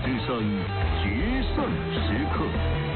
只剩决胜时刻。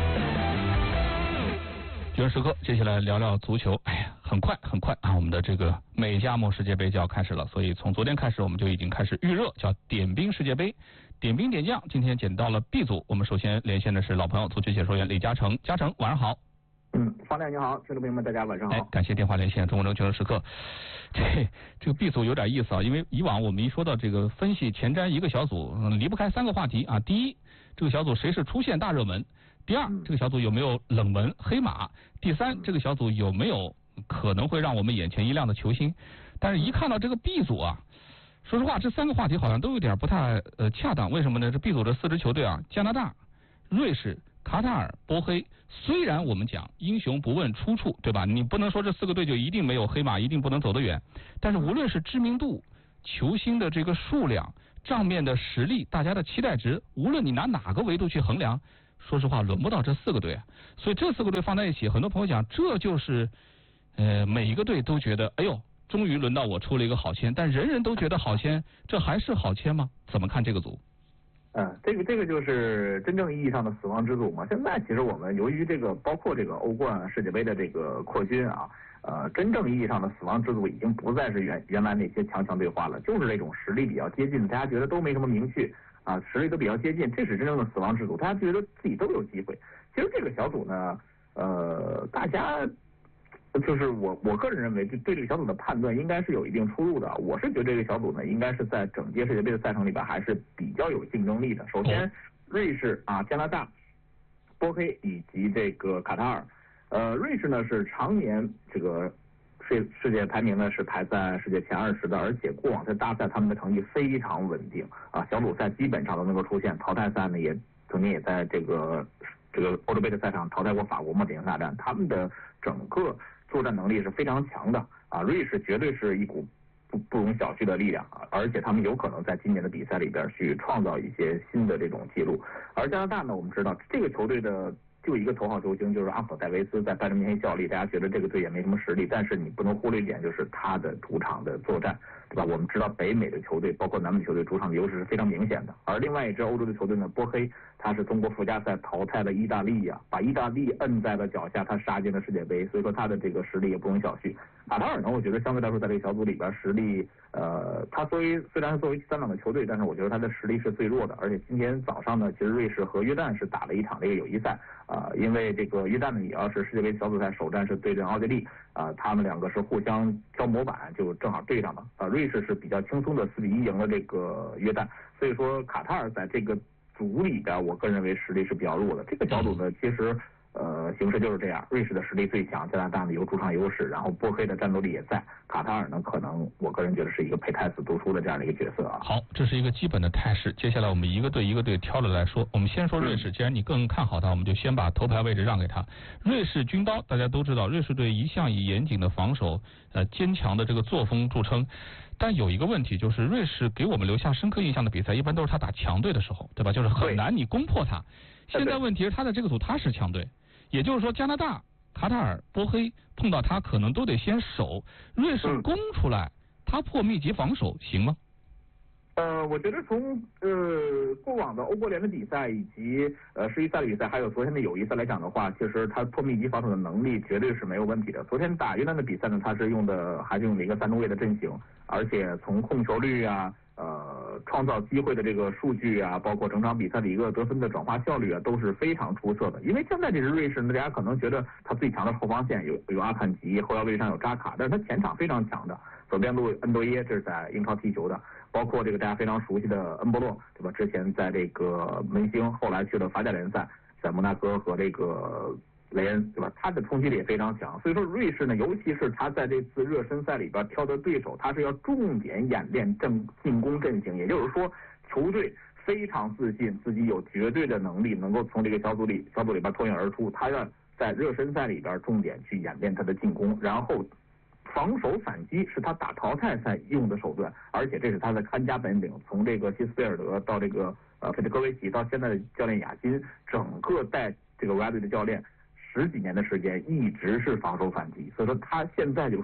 决胜时刻，接下来聊聊足球。哎呀，很快啊，我们的这个美加墨世界杯就要开始了，所以从昨天开始我们就已经开始预热，叫点兵世界杯。点兵点将，今天捡到了 B 组，我们首先连线的是老朋友足球解说员李嘉诚。嘉诚，晚上好。 方亮你好，听众朋友们大家晚上好。 感谢电话连线中国决胜时刻。这个 B 组有点意思啊，因为以往我们一说到这个分析前瞻一个小组，离不开三个话题啊。第一，这个小组谁是出现大热门；第二，这个小组有没有冷门黑马；第三，这个小组有没有可能会让我们眼前一亮的球星。但是一看到这个 B 组啊，说实话这三个话题好像都有点不太恰当。为什么呢？这 B 组这4支球队啊，加拿大、瑞士、卡塔尔、波黑，虽然我们讲英雄不问出处，对吧？你不能说这4个队就一定没有黑马，一定不能走得远。但是无论是知名度、球星的这个数量、账面的实力、大家的期待值，无论你拿哪个维度去衡量，说实话轮不到这4个队。所以这4个队放在一起，很多朋友讲这就是每一个队都觉得哎呦，终于轮到我出了一个好签，但人人都觉得好签，这还是好签吗？怎么看这个组？ 这个就是真正意义上的死亡之组嘛。现在其实我们由于这个包括这个欧冠、世界杯的这个扩军啊，真正意义上的死亡之组已经不再是原来那些强队化了，就是这种实力比较接近，大家觉得都没什么名气啊，实力都比较接近，这是真正的死亡之组，大家觉得自己都有机会。其实这个小组呢，大家。就是我个人认为，对这个小组的判断应该是有一定出入的。我是觉得这个小组呢，应该是在整届世界杯的赛程里边还是比较有竞争力的。首先，瑞士啊、加拿大、波黑以及这个卡塔尔。瑞士呢是常年这个世界排名呢是排在世界前20的，而且过往在大赛他们的成绩非常稳定啊，小组赛基本上都能够出现，淘汰赛呢也曾经也在这个欧洲杯的赛场淘汰过法国嘛，典型大战，他们的整个作战能力是非常强的啊！瑞士绝对是一股不容小觑的力量啊！而且他们有可能在今年的比赛里边去创造一些新的这种记录。而加拿大呢，我们知道这个球队的就一个头号球星就是阿索戴维斯在拜仁慕尼黑效力，大家觉得这个队也没什么实力，但是你不能忽略一点，就是他的主场的作战，对吧？我们知道北美的球队包括南美球队主场的优势是非常明显的。而另外一支欧洲的球队呢，波黑，他是通过附加赛淘汰了意大利啊，把意大利摁在了脚下，他杀进了世界杯，所以说他的这个实力也不容小觑。卡塔尔呢，我觉得相对来说在这个小组里边实力，他虽然是作为第3档的球队，但是我觉得他的实力是最弱的。而且今天早上呢，其实瑞士和约旦是打了一场这个友谊赛因为这个约旦呢也要是世界杯小组赛首战是对阵奥地利他们2个是互相挑模板，就正好对上了瑞士是比较轻松的4-1赢了这个约旦，所以说卡塔尔在这个组里边，我个人认为实力是比较弱的。这个小组呢，其实形势就是这样，瑞士的实力最强，加拿大呢有主场优势，然后波黑的战斗力也在，卡塔尔呢可能我个人觉得是一个配太子读书的这样的一个角色啊。 好，这是一个基本的态势。接下来我们一个队一个队挑着来说，我们先说瑞士，既然你更看好他，我们就先把头牌位置让给他。瑞士军刀大家都知道，瑞士队一向以严谨的防守、坚强的这个作风著称。但有一个问题，就是瑞士给我们留下深刻印象的比赛，一般都是他打强队的时候，对吧？就是很难你攻破他。现在问题是他的这个组他是强队，也就是说加拿大、卡塔尔、波黑碰到他可能都得先守，瑞士攻出来，他破密集防守行吗？ 我觉得从过往的欧国联的比赛以及世预赛的比赛，还有昨天的友谊赛来讲的话，其实他破密集防守的能力绝对是没有问题的。昨天打约旦的比赛呢，他是还是用了一个3中卫的阵型，而且从控球率啊、创造机会的这个数据啊，包括整场比赛的一个得分的转化效率啊，都是非常出色的。因为现在这支瑞士呢，大家可能觉得他最强的后防线有阿坎吉，后腰位上有扎卡，但是他前场非常强的，左边路恩多耶，这是在英超踢球的。包括这个大家非常熟悉的恩波洛，对吧？之前在这个门兴，后来去了法甲联赛，在摩纳哥和这个雷恩，对吧？他的冲击力也非常强。所以说瑞士呢，尤其是他在这次热身赛里边挑的对手，他是要重点演练进攻阵型，也就是说，球队非常自信自己有绝对的能力能够从这个小组里边脱颖而出，他要在热身赛里边重点去演练他的进攻，然后防守反击是他打淘汰赛用的手段，而且这是他的看家本领。从这个希斯菲尔德到这个费德戈维奇，到现在的教练雅金，整个带这个国家队的教练10几年的时间，一直是防守反击。所以说他现在就是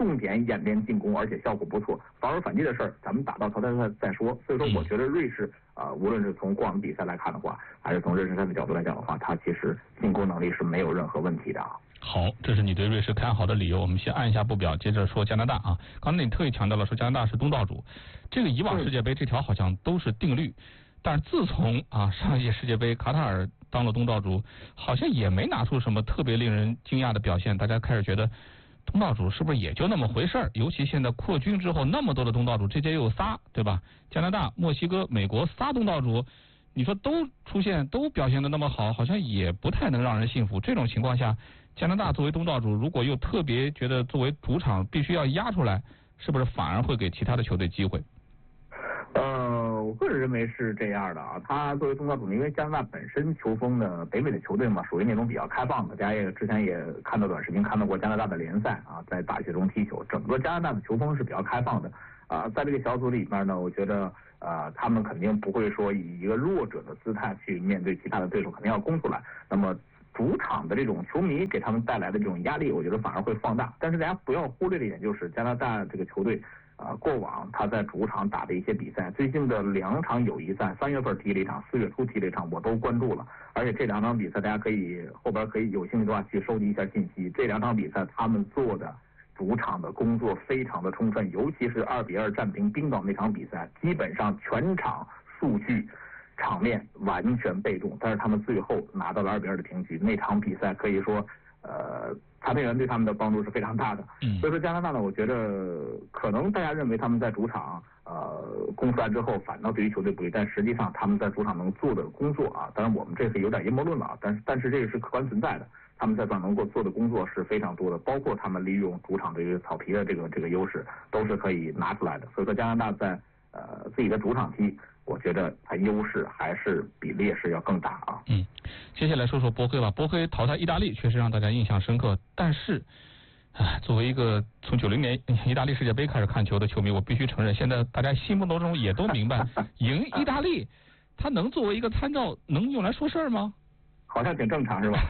重点演练进攻，而且效果不错。防守反击的事儿，咱们打到淘汰赛再说。所以说，我觉得瑞士无论是从过往比赛来看的话，还是从热身赛的角度来讲的话，它其实进攻能力是没有任何问题的啊。 好，这是你对瑞士看好的理由。我们先按一下不表，接着说加拿大啊。刚才你特意强调了说加拿大是东道主，这个以往世界杯这条好像都是定律，但是自从上一届世界杯卡塔尔当了东道主，好像也没拿出什么特别令人惊讶的表现，大家开始觉得东道主是不是也就那么回事儿？尤其现在扩军之后那么多的东道主，这届又有仨，对吧？加拿大、墨西哥、美国仨东道主，你说都出现都表现的那么好，好像也不太能让人信服。这种情况下，加拿大作为东道主，如果又特别觉得作为主场必须要压出来，是不是反而会给其他的球队机会？ 我个人认为是这样的啊，他作为东道主，因为加拿大本身球风呢，北美的球队嘛，属于那种比较开放的。大家之前也看到短视频，看到过加拿大的联赛啊，在大雪中踢球，整个加拿大的球风是比较开放的啊。在这个小组里面呢，我觉得他们肯定不会说以一个弱者的姿态去面对其他的对手，肯定要攻出来。那么主场的这种球迷给他们带来的这种压力，我觉得反而会放大。但是大家不要忽略的一点就是加拿大这个球队。过往他在主场打的一些比赛，最近的2场友谊赛，3月份踢了一场，4月初踢了一场，我都关注了。而且这2场比赛，大家可以后边可以有兴趣的话去收集一下信息。这2场比赛他们做的主场的工作非常的充分，尤其是2-2战平冰岛那场比赛，基本上全场数据场面完全被动，但是他们最后拿到了2-2的平局。那场比赛可以说裁判员对他们的帮助是非常大的。所以说加拿大呢，我觉得可能大家认为他们在主场攻出来之后反倒对于球队不利，但实际上他们在主场能做的工作啊，当然我们这是有点阴谋论了啊，但是这个是客观存在的，他们在主场能够做的工作是非常多的，包括他们利用主场这个草皮的这个优势都是可以拿出来的。所以说加拿大在自己的主场踢，我觉得它优势还是比劣势要更大啊。 接下来说说波黑吧。波黑淘汰意大利确实让大家印象深刻，但是作为一个从90年意大利世界杯开始看球的球迷，我必须承认，现在大家心目当中也都明白，赢意大利，它能作为一个参照，能用来说事儿吗？ 好像挺正常是吧？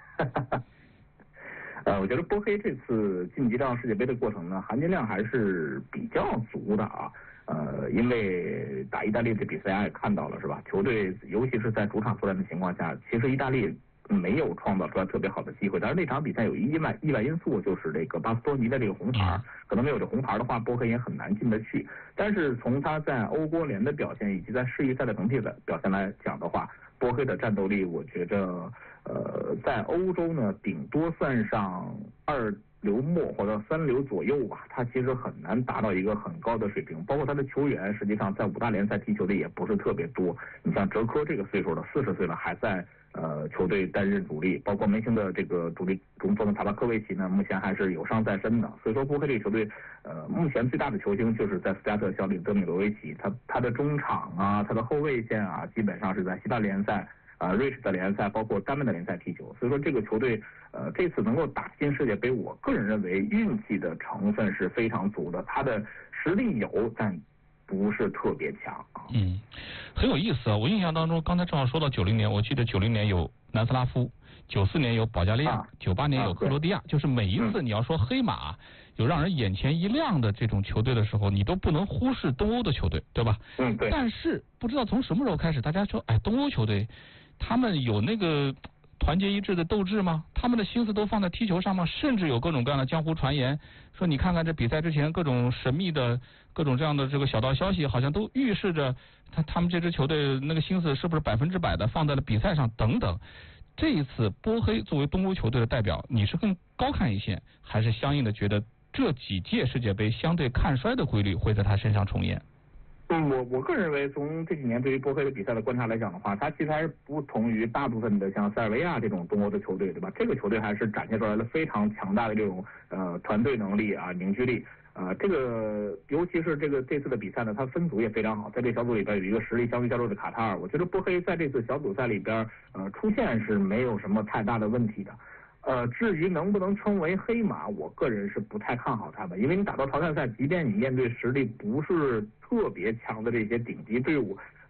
我觉得波黑这次晋级到世界杯的过程呢，含金量还是比较足的啊。因为打意大利的比赛大家也看到了是吧？球队尤其是在主场作战的情况下，其实意大利没有创造出来特别好的机会。但是那场比赛有一意外因素，就是这个巴斯多尼的这个红牌，可能没有这红牌的话，波黑也很难进得去。但是从他在欧国联的表现以及在世预赛的整体的表现来讲的话，波黑的战斗力，我觉着在欧洲呢，顶多算上2流末或者3流左右吧，他其实很难达到一个很高的水平。包括他的球员，实际上在5大联赛踢球的也不是特别多。你像哲科这个岁数的，40岁了还在球队担任主力，包括门兴的这个主力中锋塔巴科维奇呢，目前还是有伤在身的。所以说波黑这个球队目前最大的球星就是在斯加特效力德米罗维奇，他的中场啊，他的后卫线啊，基本上是在西班牙联赛。瑞士的联赛，包括丹麦的联赛踢球，所以说这个球队这次能够打进世界杯，我个人认为运气的成分是非常足的，他的实力有，但不是特别强。 很有意思啊！我印象当中，刚才正好说到90年，我记得90年有南斯拉夫，94年有保加利亚，98年有克罗地亚，就是每一次你要说黑马。有让人眼前一亮的这种球队的时候，你都不能忽视东欧的球队，对吧？ 对。 但是不知道从什么时候开始，大家说，东欧球队他们有那个团结一致的斗志吗？他们的心思都放在踢球上吗？甚至有各种各样的江湖传言，说你看看这比赛之前各种神秘的各种这样的这个小道消息，好像都预示着他们这支球队那个心思是不是100%的放在了比赛上等等。这一次波黑作为东欧球队的代表，你是更高看一线，还是相应的觉得这几届世界杯相对看衰的规律会在他身上重演？ 我个人认为，从这几年对于波黑的比赛的观察来讲的话，他其实还是不同于大部分的像塞尔维亚这种东欧的球队，对吧？这个球队还是展现出来了非常强大的这种团队能力啊、凝聚力。这个尤其是这次的比赛呢，它分组也非常好，在这小组里边有一个实力相对较弱的卡塔尔，我觉得波黑在这次小组赛里边出现是没有什么太大的问题的。至于能不能称为黑马，我个人是不太看好他们，因为你打到淘汰赛，即便你面对实力不是特别强的这些顶级队伍，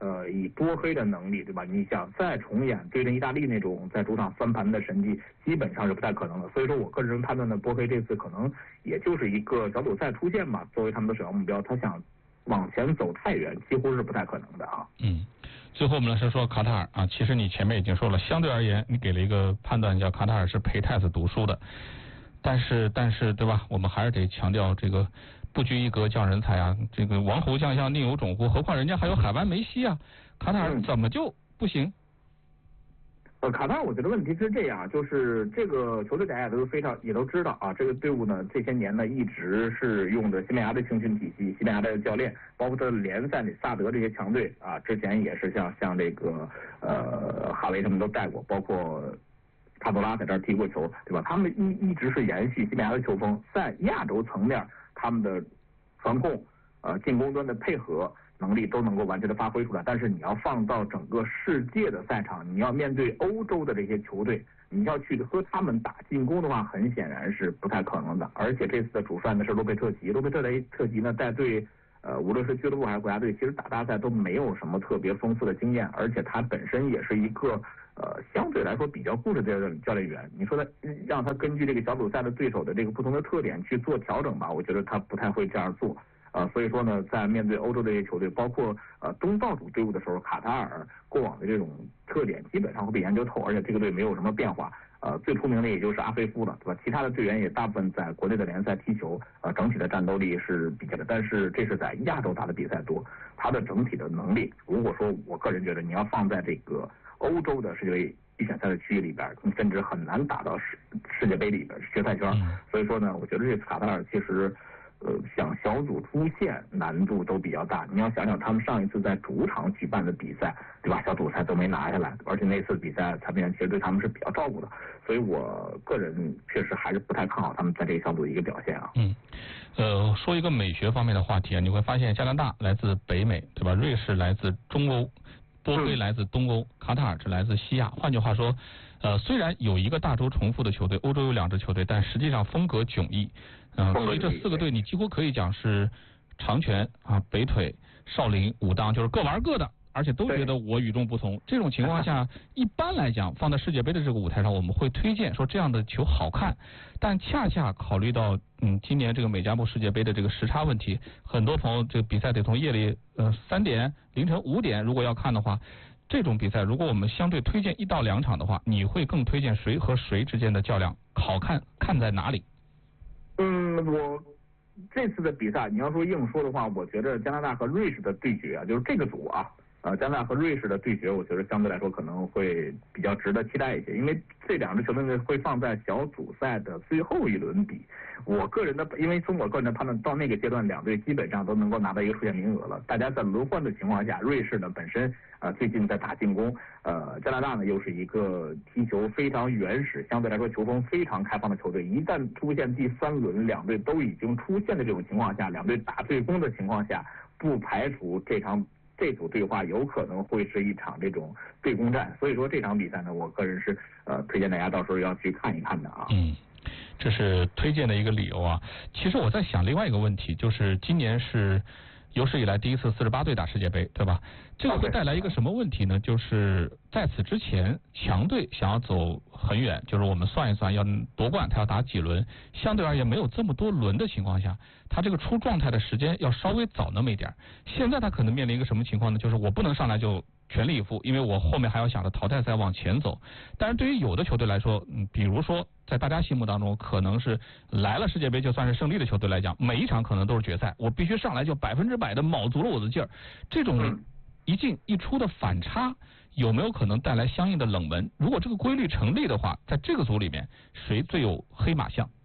以多黑的能力，对吧？你想再重演对阵意大利那种在主场翻盘的神迹，基本上是不太可能的。所以说我个人判断的波黑这次可能也就是一个小组赛出线吧，作为他们的首要目标，他想往前走太远，几乎是不太可能的啊。 最后我们来说卡塔尔啊，其实你前面已经说了，相对而言你给了一个判断，叫卡塔尔是陪太子读书的，但是对吧？我们还是得强调这个不拘一格降人才啊，这个王侯将相宁有种乎？何况人家还有海湾梅西啊，卡塔尔怎么就不行？ 卡塔尔我觉得问题是这样，就是这个球队大家也都知道啊，这个队伍呢这些年呢一直是用的西班牙的青训体系，西班牙的教练，包括他的联赛里萨德这些强队啊，之前也是像这个哈维他们都带过，包括卡多拉在这儿踢过球，对吧？他们一直是延续西班牙的球风，在亚洲层面他们的传控进攻端的配合能力都能够完全的发挥出来，但是你要放到整个世界的赛场，你要面对欧洲的这些球队，你要去和他们打进攻的话，很显然是不太可能的。而且这次的主帅呢是罗贝特吉，罗贝特吉呢带队无论是俱乐部还是国家队，其实打大赛都没有什么特别丰富的经验，而且他本身也是一个相对来说比较固执的教练员。你说他让他根据这个小组赛的对手的这个不同的特点去做调整吧，我觉得他不太会这样做。所以说呢，在面对欧洲这些球队，包括东道主队伍的时候，卡塔尔过往的这种特点基本上会被研究透，而且这个队没有什么变化。最出名的也就是阿菲夫了，对吧？其他的队员也大部分在国内的联赛踢球，整体的战斗力是比较的，但是这是在亚洲打的比赛多，他的整体的能力，如果说我个人觉得你要放在这个欧洲的世界杯预选赛的区域里边，你甚至很难打到世界杯里边决赛圈。所以说呢，我觉得这次卡塔尔其实想小组出线难度都比较大。你要想想他们上一次在主场举办的比赛，对吧？小组赛都没拿下来，而且那次比赛裁判员其实对他们是比较照顾的，所以我个人确实还是不太看好他们在这个小组的一个表现啊。 说一个美学方面的话题啊，你会发现加拿大来自北美，对吧？瑞士来自中欧，波黑来自东欧，卡塔尔是来自西亚。换句话说，虽然有一个大洲重复的球队，欧洲有2支球队，但实际上风格迥异。所以这4个队你几乎可以讲是长拳啊、北腿、少林、武当，就是各玩各的，而且都觉得我与众不同。这种情况下，一般来讲放在世界杯的这个舞台上，我们会推荐说这样的球好看，但恰恰考虑到今年这个美加墨世界杯的这个时差问题，很多朋友这个比赛得从夜里3点、凌晨5点如果要看的话，这种比赛如果我们相对推荐1到2场的话，你会更推荐谁和谁之间的较量好看在哪里？ 我这次的比赛你要说硬说的话，我觉得加拿大和瑞士的对决啊，就是这个组啊，加拿大和瑞士的对决，我觉得相对来说可能会比较值得期待一些，因为这2支球队会放在小组赛的最后一轮比。因为从我个人的判断，到那个阶段2队基本上都能够拿到一个出线名额了。大家在轮换的情况下，瑞士呢本身最近在打进攻，加拿大呢又是一个踢球非常原始，相对来说球风非常开放的球队。一旦出现第3轮2队都已经出现的这种情况下，2队打对攻的情况下，不排除这组对话有可能会是一场这种对攻战。所以说这场比赛呢，我个人是推荐大家到时候要去看一看的啊。 这是推荐的一个理由啊。其实我在想另外一个问题，就是今年是有史以来第一次48队打世界杯，对吧？这个会带来一个什么问题呢？就是在此之前，强队想要走很远，就是我们算一算要夺冠，他要打几轮，相对而言没有这么多轮的情况下，他这个出状态的时间要稍微早那么一点。现在他可能面临一个什么情况呢？就是我不能上来就全力以赴，因为我后面还要想着淘汰赛往前走。但是对于有的球队来说，比如说在大家心目当中可能是来了世界杯就算是胜利的球队来讲，每一场可能都是决赛，我必须上来就100%的卯足了我的劲儿。这种一进一出的反差有没有可能带来相应的冷门？如果这个规律成立的话，在这个组里面谁最有黑马相？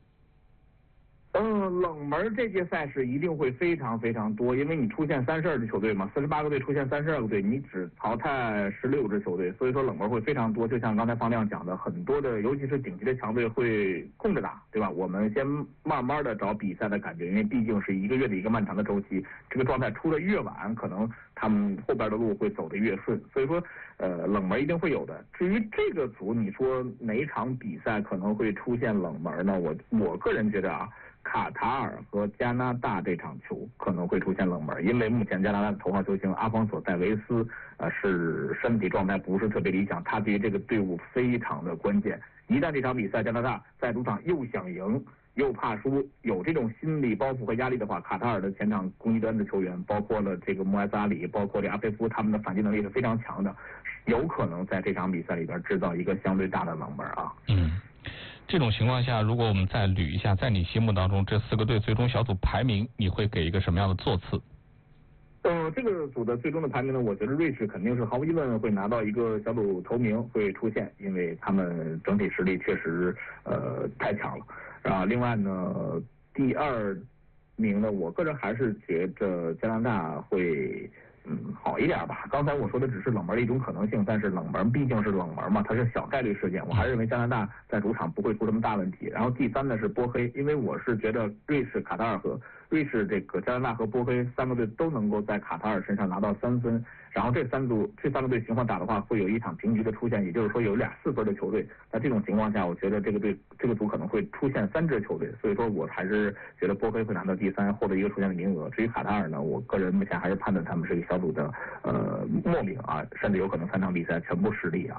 冷门这届赛事一定会非常非常多，因为你出现32支球队嘛，48个队出现32个队，你只淘汰16支球队，所以说冷门会非常多。就像刚才方亮讲的，很多的尤其是顶级的强队会空着打，对吧？我们先慢慢的找比赛的感觉，因为毕竟是1个月的一个漫长的周期，这个状态出的越晚，可能他们后边的路会走得越顺。所以说，冷门一定会有的。至于这个组，你说哪一场比赛可能会出现冷门呢？我个人觉得啊，卡塔尔和加拿大这场球可能会出现冷门，因为目前加拿大的头号球星阿方索戴维斯是身体状态不是特别理想，他对于这个队伍非常的关键。一旦这场比赛加拿大在主场又想赢又怕输，有这种心理包袱和压力的话，卡塔尔的前场攻击端的球员，包括了这个穆埃萨里，包括这阿菲夫，他们的反击能力是非常强的，有可能在这场比赛里边制造一个相对大的冷门啊。 这种情况下，如果我们再捋一下，在你心目当中这4个队最终小组排名，你会给一个什么样的座次？ 这个组的最终的排名呢，我觉得瑞士肯定是毫无疑问会拿到一个小组头名会出现，因为他们整体实力确实太强了。另外呢，第2名呢，我个人还是觉得加拿大会好一点吧。刚才我说的只是冷门的一种可能性，但是冷门毕竟是冷门嘛，它是小概率事件，我还是认为加拿大在主场不会出什么大问题。然后第3呢是波黑，因为我是觉得瑞士、卡塔尔和瑞士这个加拿大和波黑3个队都能够在卡塔尔身上拿到3分，然后这3个队情况打的话，会有一场平局的出现，也就是说有俩4分的球队。在这种情况下，我觉得这个组可能会出现3支球队，所以说我还是觉得波黑会拿到第3，获得一个出线的名额。至于卡塔尔呢，我个人目前还是判断他们是一个小组的末名啊，甚至有可能3场比赛全部失利啊。